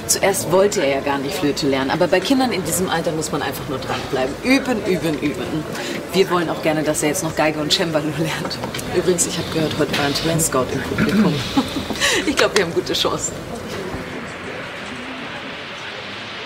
Zuerst wollte er ja gar nicht Flöte lernen, aber bei Kindern in diesem Alter muss man einfach nur dranbleiben. Üben, üben, üben. Wir wollen auch gerne, dass er jetzt noch Geige und Cembalo lernt. Übrigens, ich habe gehört, heute war ein Talentscout im Publikum. Ich glaube, wir haben gute Chancen.